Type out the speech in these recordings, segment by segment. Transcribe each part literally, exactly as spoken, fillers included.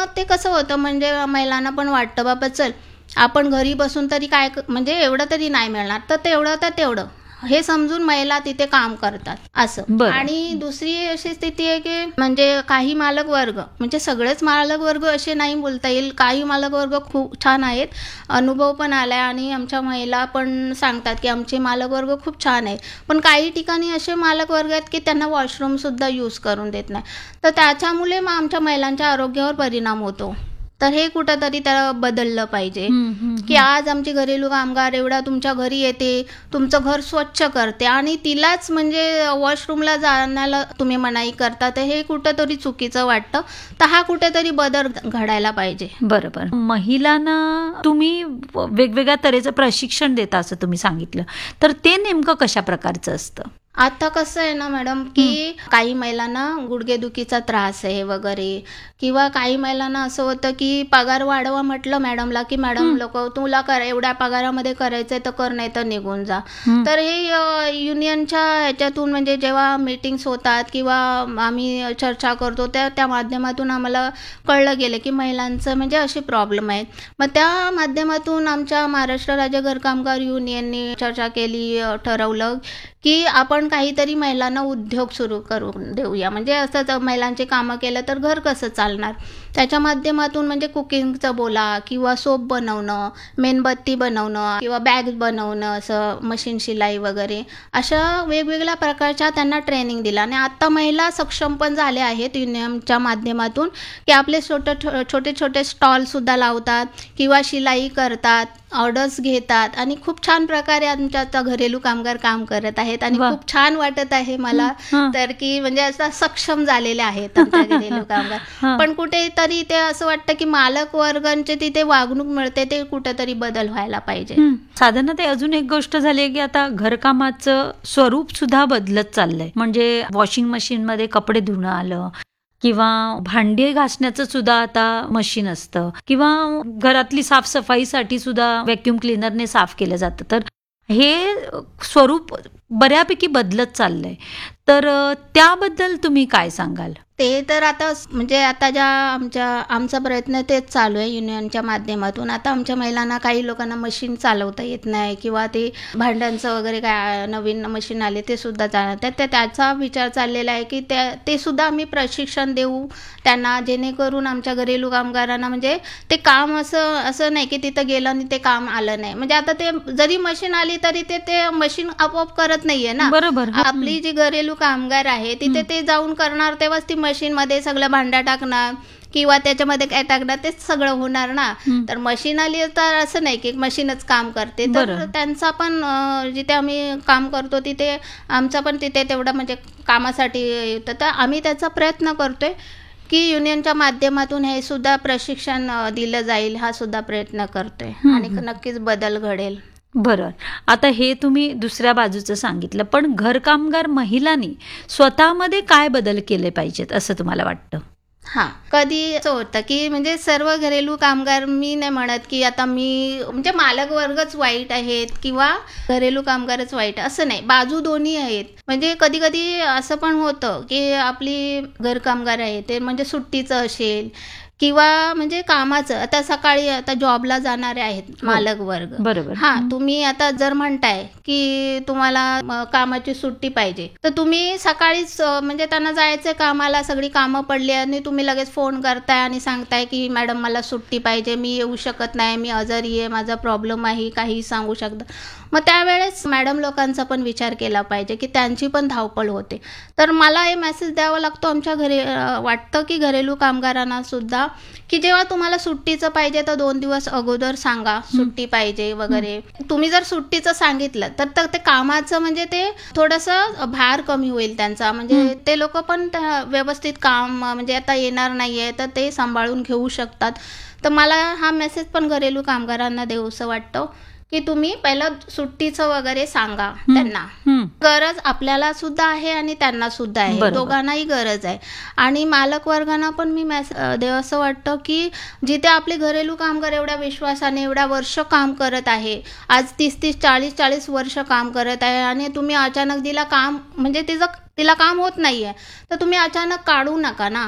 मग ते कसं होतं, म्हणजे महिलांना पण वाटतं बाबा चल आपण घरी बसून तरी काय क- म्हणजे एवढं तरी नाही मिळणार, तर तेवढं तर तेवढं हे समजून महिला तिथे काम करतात असं. बरं. आणि दुसरी अशी स्थिती आहे की म्हणजे काही मालक वर्ग, म्हणजे सगळेच मालक वर्ग असे नाही बोलता येईल, काही मालक वर्ग खूप छान आहेत, अनुभव पण आलाय आणि आमच्या महिला पण सांगतात की आमचे मालक वर्ग खूप छान आहे. पण काही ठिकाणी असे मालक वर्ग आहेत की त्यांना वॉशरूम सुद्धा यूज करून देत नाही, तर त्याच्यामुळे मग आमच्या महिलांच्या आरोग्यावर परिणाम होतो. तर हे कुठंतरी त्याला बदललं पाहिजे हम्म, हम्म, की आज आमची घरेलू कामगार एवढा तुमच्या घरी येते, तुमचं घर स्वच्छ करते आणि तिलाच म्हणजे वॉशरूमला जाण्याला तुम्ही मनाई करता, तर हे कुठंतरी चुकीचं वाटतं. तर हा कुठेतरी बदल घडायला पाहिजे. बरोबर. महिलांना तुम्ही वेगवेगळ्या तऱ्हेचं प्रशिक्षण देता असं तुम्ही सांगितलं, तर ते नेमकं कशा प्रकारचं असतं? आता कसं आहे ना मॅडम, की काही महिलांना गुडघेदुखीचा त्रास आहे वगैरे, किंवा काही महिलांना असं होतं की पगार वाढवा म्हटलं मॅडमला की मॅडम लोक तुला कर एवढ्या पगारामध्ये करायचंय तर कर, नाही तर निघून जा. हं. तर हे अ, युनियनच्या ह्याच्यातून म्हणजे जेव्हा मीटिंग्स होतात किंवा आम्ही चर्चा करतो त्या त्या माध्यमातून आम्हाला कळलं गेलं की महिलांचं म्हणजे असे प्रॉब्लेम आहेत. मग त्या माध्यमातून आमच्या महाराष्ट्र राज्य घरकामगार युनियनने चर्चा केली, अ, ठरवलं की आपण काहीतरी महिलांना उद्योग सुरू करून देऊया. म्हणजे असं तर महिलांचे कामं केलं तर घर कसं चालणार, त्याच्या माध्यमातून म्हणजे कुकिंगचं बोला किंवा सोप बनवणं, मेणबत्ती बनवणं किंवा बॅग बनवणं, असं मशीन शिलाई वगैरे अशा वेगवेगळ्या प्रकारच्या त्यांना ट्रेनिंग दिला. आणि आता महिला सक्षम पण झाल्या आहेत युनियनच्या माध्यमातून की आपले छोटे छोटे छोटे स्टॉलसुद्धा लावतात किंवा शिलाई करतात, ऑर्डर्स घेतात आणि खूप छान प्रकारे आमच्या आता घरेलू कामगार काम करत आहेत आणि वा. खूप छान वाटत आहे मला हं. तर की म्हणजे असं सक्षम झालेले आहेत आमच्या घरेलू कामगार. हं. पण कुठेतरी ते असं वाटतं की मालक वर्गांचे तिथे वागणूक मिळते, ते कुठेतरी बदल व्हायला पाहिजे. हं. साधारणतः ते अजून एक गोष्ट झाली आहे की आता घरकामाचं स्वरूप सुद्धा बदलत चाललंय. म्हणजे वॉशिंग मशीन मध्ये कपडे धुणं आलं किंवा भांडी घासण्याचं सुद्धा आता मशीन असतं किंवा घरातली साफसफाईसाठी सुद्धा व्हॅक्यूम क्लिनरने साफ केलं जातं. तर हे स्वरूप बऱ्यापैकी बदलत चाललंय. तर अ, त्याबद्दल तुम्ही काय सांगाल? ते तर आता स- म्हणजे आता ज्या आमच्या आमचा प्रयत्न तेच चालू आहे युनियनच्या माध्यमातून. आता आमच्या महिलांना काही लोकांना मशीन चालवता येत नाही किंवा ते भांड्यांचं वगैरे काय नवीन मशीन आले ते सुद्धा चालवतात, तर त्या- त्याचा विचार चाललेला आहे की त्या ते सुद्धा आम्ही प्रशिक्षण देऊ त्यांना, जेणेकरून आमच्या घरेलू कामगारांना म्हणजे ते काम असं असं नाही की तिथं गेलं आणि ते काम आलं नाही. म्हणजे आता ते जरी मशीन आली तरी ते ते मशीन आपोआप करत नाहीये ना. बरोबर. आपली जी घरेलू कामगार आहे तिथे ते जाऊन करणार, तेव्हाच ती मशीन मध्ये सगळ्या भांड्या टाकणार किंवा त्याच्यामध्ये काय टाकणार तेच सगळं होणार ना. हं. तर मशीन आली तर असं नाही की मशीनच काम करते, तर बरं. त्यांचा पण अ, जिथे आम्ही काम करतो तिथे आमचा पण तिथे तेवढा म्हणजे कामासाठी येतं, तर आम्ही त्याचा प्रयत्न करतोय की युनियनच्या माध्यमातून हे सुद्धा प्रशिक्षण अ, दिलं जाईल, हा सुद्धा प्रयत्न करतोय हं, आणि हं. नक्कीच बदल घडेल. बरं. आता हे तुम्ही दुसऱ्या बाजूचं सांगितलं, पण घरकामगार महिलांनी स्वतःमध्ये काय बदल केले पाहिजेत असं तुम्हाला वाटतं? हां, कधी असं होतं की म्हणजे सर्व घरेलू कामगार, मी नाही म्हणत की आता मी म्हणजे मालक वर्गच वाईट आहेत किंवा घरेलू कामगारच वाईट आहे, असं नाही. बाजू दोन्ही आहेत. म्हणजे कधी कधी असं पण होतं की आपली घर कामगार आहे ते म्हणजे सुट्टीचं असेल किंवा म्हणजे कामाचं, आता सकाळी आता जॉबला जाणारे आहेत मालक वर्ग. बरोबर. हा, तुम्ही आता जर म्हणताय की तुम्हाला म, कामाची सुट्टी पाहिजे, तर तुम्ही सकाळीच अ, म्हणजे त्यांना जायचं कामाला, सगळी कामं पडली आणि तुम्ही लगेच फोन करताय आणि सांगताय की मॅडम मला सुट्टी पाहिजे, मी येऊ शकत नाही, मी आजारी आहे, माझा प्रॉब्लेम आहे, काही सांगू शकता. मग त्यावेळेस मॅडम लोकांचा पण विचार केला पाहिजे की त्यांची पण धावपळ होते. तर मला हे मेसेज द्यावा लागतो आमच्या घरी, अ, वाटतं की घरेलू कामगारांना सुद्धा की जेव्हा तुम्हाला सुट्टीचं पाहिजे तर दोन दिवस अगोदर सांगा सुट्टी पाहिजे वगैरे. तुम्ही जर सुट्टीचं सांगितलं तर तर ते कामाचं म्हणजे ते थोडंसं भार कमी होईल त्यांचा, म्हणजे ते लोक पण त्या व्यवस्थित काम म्हणजे आता येणार नाहीये तर ते सांभाळून घेऊ शकतात. तर मला हा मेसेज पण घरेलू कामगारांना देऊसं वाटतं की तुम्ही पहिलं सुट्टीचं वगैरे सांगा त्यांना. हं. गरज आपल्याला सुद्धा आहे आणि त्यांना सुद्धा आहे, बरोबर. दोघांनाही गरज आहे. आणि मालक वर्गांना पण मी मेस देव असं वाटतं की जिथे आपले घरेलू कामगार एवढ्या विश्वासाने एवढ्या वर्ष काम करत आहे, आज तीस तीस चाळीस चाळीस वर्ष काम करत आहे आणि तुम्ही अचानक दिला काम म्हणजे तिचं तिला काम होत नाहीये, तर तुम्ही अचानक काढू नका ना.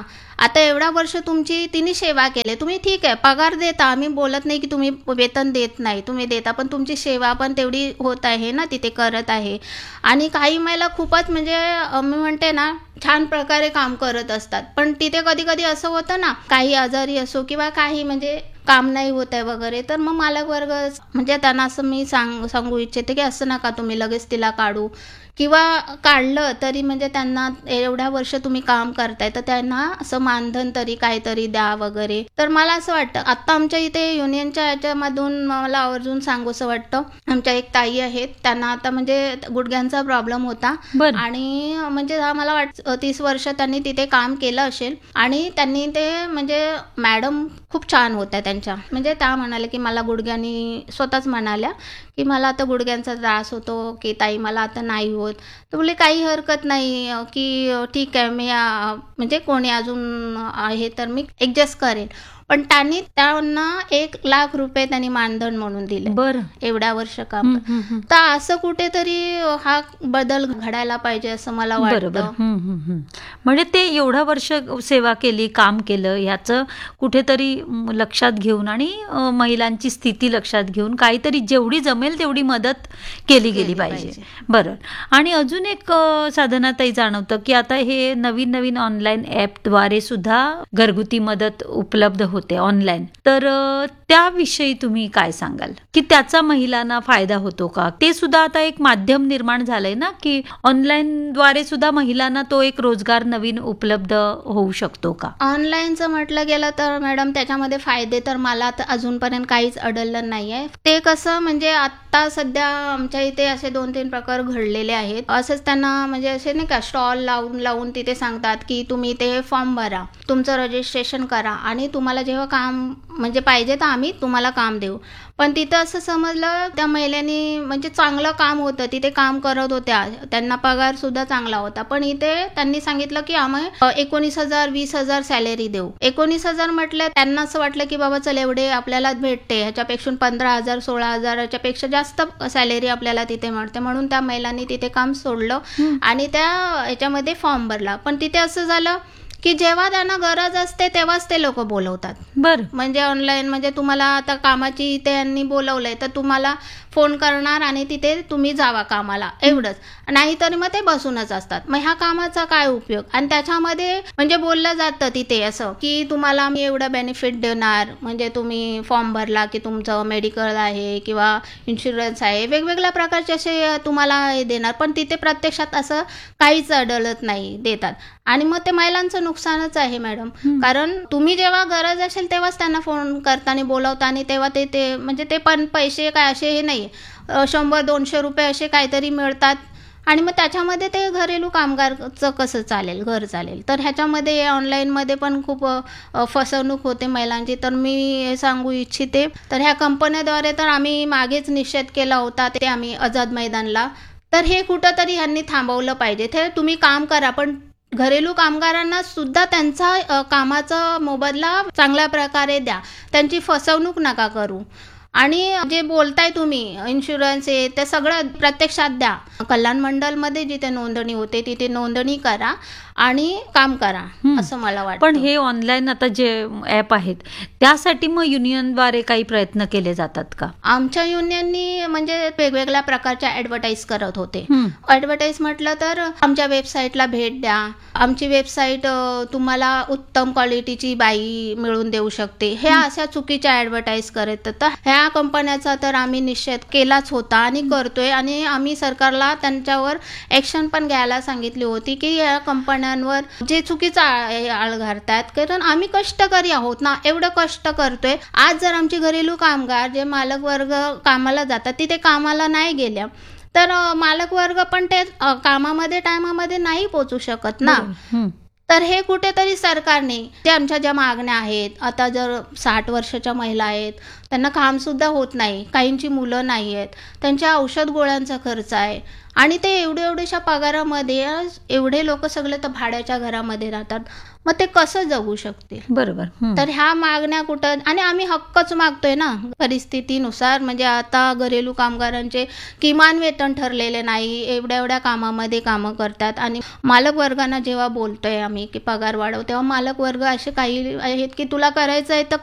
आता एवढा वर्ष तुमची तिने सेवा केली, तुम्ही ठीक आहे पगार देता, आम्ही बोलत नाही की तुम्ही वेतन देत नाही, तुम्ही देता, पण तुमची सेवा पण तेवढी होत आहे ना, तिथे करत आहे. आणि काही महिला खूपच म्हणजे अ, मी म्हणते ना छान प्रकारे काम करत असतात, पण तिथे कधी कधी असं होतं ना, काही आजारी असो किंवा काही म्हणजे काम नाही होत आहे वगैरे, तर मग मालक वर्ग म्हणजे त्यांना असं मी सांग सांगू इच्छिते की असं नका तुम्ही लगेच तिला काढू, किंवा काढलं तरी म्हणजे त्यांना एवढ्या वर्ष तुम्ही काम करताय तर त्यांना असं मानधन तरी काहीतरी द्या वगैरे. तर मला असं वाटतं आता आमच्या इथे युनियनच्या याच्यामधून मला आवर्जून सांगूसं वाटतं, आमच्या एक ताई आहेत, त्यांना आता म्हणजे गुडघ्यांचा प्रॉब्लेम होता बरं. आणि म्हणजे हा मला वाटतं तीस वर्ष त्यांनी तिथे काम केलं असेल आणि त्यांनी ते म्हणजे मॅडम खूप छान होत्या त्यांच्या, म्हणजे त्या म्हणाल्या की मला गुडघ्यांनी स्वतःच म्हणाल्या की मला आता गुडघ्यांचा त्रास होतो की ताई मला आता नाही होत. तर बोलले काही हरकत नाही अ, की अ, ठीक आहे मी अ, म्हणजे कोणी अजून आहे तर मी ॲडजस्ट करेन. पण त्यांनी त्यांना एक लाख रुपये त्यांनी मानधन म्हणून दिले बरं. एवढ्या वर्ष काम हं, कर- हं, हं. तर असं कुठेतरी हा बदल घडायला पाहिजे असं मला बरोबर. वाटतं. हं, हं, हं. म्हणजे ते एवढं वर्ष सेवा केली, काम केलं, ह्याचं कुठेतरी म, लक्षात घेऊन आणि अ, महिलांची स्थिती लक्षात घेऊन काहीतरी जेवढी जमेल तेवढी मदत केली गेली केली पाहिजे. पाहिजे. बरं. आणि अजून एक अ, साधनाताई जाणवतं की आता हे नवीन नवीन ऑनलाईन ॲपद्वारे सुद्धा घरगुती मदत उपलब्ध होते ऑनलाईन. तर अ, त्याविषयी तुम्ही काय सांगाल की त्याचा महिलांना फायदा होतो का? ते सुद्धा आता एक माध्यम निर्माण झालंय ना की ऑनलाईन द्वारे सुद्धा महिलांना तो एक रोजगार नवीन उपलब्ध होऊ शकतो का? ऑनलाईनचं म्हटलं गेलं तर मॅडम त्याच्यामध्ये फायदे तर मला आता अजूनपर्यंत काहीच आढळलं नाही आहे. ते कसं म्हणजे आत्ता सध्या आमच्या इथे असे दोन तीन प्रकार घडलेले आहेत. असंच त्यांना म्हणजे असे नाही का स्टॉल लावून लावून तिथे सांगतात की तुम्ही ते फॉर्म भरा, तुमचं रजिस्ट्रेशन करा आणि तुम्हाला जेव्हा काम म्हणजे पाहिजे तर आम्ही तुम्हाला काम देऊ. पण तिथं असं समजलं त्या महिलांनी म्हणजे चांगलं काम होतं, तिथे काम करत होत्या, त्यांना पगार सुद्धा चांगला होता, पण इथे त्यांनी सांगितलं की आम्ही अ, एकोणीस हजार वीस हजार सॅलरी देऊ. एकोणीस हजार म्हटलं त्यांना असं वाटलं की बाबा चल एवढे आपल्याला भेटते, ह्याच्यापेक्षा पंधरा हजार सोळा हजाराच्या पेक्षा जास्त सॅलरी आपल्याला तिथे मिळते, म्हणून त्या महिलांनी तिथे काम सोडलं हं. आणि त्या ह्याच्यामध्ये फॉर्म भरला. पण तिथे असं झालं की जेव्हा त्यांना गरज असते तेव्हाच ते लोक बोलवतात. बरं. म्हणजे ऑनलाईन म्हणजे तुम्हाला आता कामाची त्यांनी बोलवलंय तर तुम्हाला फोन करणार आणि तिथे तुम्ही जावा कामाला, एवढंच. नाहीतर मग ते बसूनच असतात. मग ह्या कामाचा काय उपयोग? आणि त्याच्यामध्ये म्हणजे बोललं जातं तिथे असं की तुम्हाला मी एवढं बेनिफिट देणार, म्हणजे तुम्ही फॉर्म भरला की तुमचं मेडिकल आहे किंवा इन्शुरन्स आहे, वेगवेगळ्या प्रकारचे असे तुम्हाला हे देणार, पण तिथे प्रत्यक्षात असं काहीच आढळत नाही देतात. आणि मग ते महिलांचं नुकसानच आहे मॅडम, हं. कारण तुम्ही जेव्हा गरज असेल तेव्हाच त्यांना फोन करताना बोलावता आणि तेव्हा ते ते म्हणजे ते पण पैसे काय असे हे नाही अ, शंभर दोनशे रुपये असे काहीतरी मिळतात आणि मग त्याच्यामध्ये ते घरेलू कामगारचं कसं चालेल, घर चालेल. तर ह्याच्यामध्ये ऑनलाईनमध्ये पण खूप अ, फसवणूक होते महिलांची. तर मी हे सांगू इच्छिते, तर ह्या कंपन्याद्वारे तर आम्ही मागेच निषेध केला होता, ते आम्ही आझाद मैदानला. तर हे कुठंतरी ह्यांनी थांबवलं पाहिजे. ते तुम्ही काम करा, पण घरेलू कामगारांना सुद्धा त्यांचा अ, कामाचा मोबदला चांगल्या प्रकारे द्या, त्यांची फसवणूक नका करू. आणि जे बोलताय तुम्ही इन्शुरन्स आहे ते सगळं प्रत्यक्षात द्या. कल्याण मंडलमध्ये जिथे नोंदणी होते तिथे नोंदणी करा आणि काम करा, हं. असं मला वाटतं. पण हे ऑनलाईन आता जे ॲप आहेत त्यासाठी मग युनियनद्वारे काही प्रयत्न केले जातात का? आमच्या युनियननी म्हणजे वेगवेगळ्या प्रकारच्या ॲडव्हर्टाईज करत होते. हं. ॲडव्हर्टाईज म्हटलं तर आमच्या वेबसाईटला भेट द्या, आमची वेबसाईट अ, तुम्हाला उत्तम क्वालिटीची बाई मिळवून देऊ शकते, ह्या अशा चुकीच्या ॲडव्हर्टाईज करत. तर ह्या कंपन्याचा तर आम्ही निषेध केलाच होता आणि करतोय आणि आम्ही सरकारला त्यांच्यावर ॲक्शन पण घ्यायला सांगितली होती की या कंपन्यांवर जे चुकीचा आळ आळ घालतात, कारण आम्ही कष्टकरी आहोत ना, एवढं कष्ट करतोय. आज जर आमची घरेलू कामगार जे मालक वर्ग कामाला जातात तिथे कामाला नाही गेल्या तर अ, मालक वर्ग पण ते अ, कामामध्ये टायमामध्ये नाही पोचू शकत ना. बरोबर. हं. तर हे कुठेतरी सरकारने जे आमच्या ज्या मागण्या आहेत, आता जर साठ वर्षाच्या महिला आहेत त्यांना कामसुद्धा होत नाही, काहींची मुलं नाही आहेत, त्यांच्या औषध गोळ्यांचा खर्च आहे आणि ते एवढे एवढ्याशा पगारामध्ये एवढे लोक सगळे तर भाड्याच्या घरामध्ये राहतात. मग ते कसं जगू शकतील? बरोबर. हं. तर ह्या मागण्या कुठं, आणि आम्ही हक्कच मागतोय ना परिस्थितीनुसार. म्हणजे आता घरेलू कामगारांचे किमान वेतन ठरलेले नाही, एवढ्या एवढ्या कामामध्ये कामं करतात, आणि मालक वर्गांना जेव्हा बोलतोय आम्ही की पगार वाढव, तेव्हा मालक वर्ग असे काही आहेत की तुला करायचं आहे तर